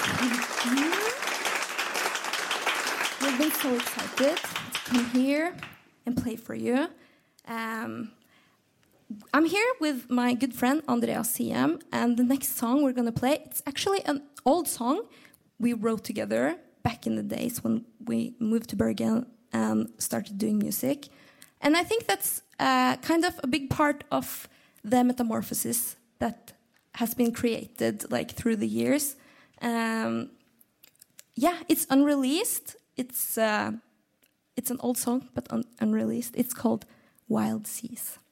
We've been so excited to come here and play for you. I'm here with my good friend Andrea Siem, and the next song we're going to play, it's actually an old song we wrote together back in the days when we moved to Bergen and started doing music. And I think that's kind of a big part of the metamorphosis that has been created like through the years. It's unreleased. It's an old song, but unreleased. It's called Wild Seas.